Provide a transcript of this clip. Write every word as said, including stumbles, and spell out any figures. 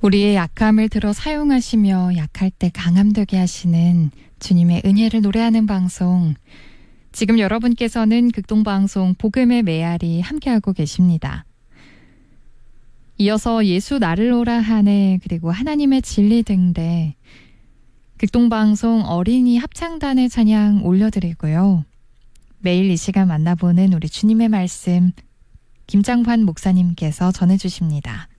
우리의 약함을 들어 사용하시며 약할 때 강함 되게 하시는 주님의 은혜를 노래하는 방송. 지금 여러분께서는 극동방송 복음의 메아리 함께하고 계십니다. 이어서 예수 나를 오라 하네 그리고 하나님의 진리 등대 극동방송 어린이 합창단의 찬양 올려드리고요. 매일 이 시간 만나보는 우리 주님의 말씀 김장환 목사님께서 전해주십니다.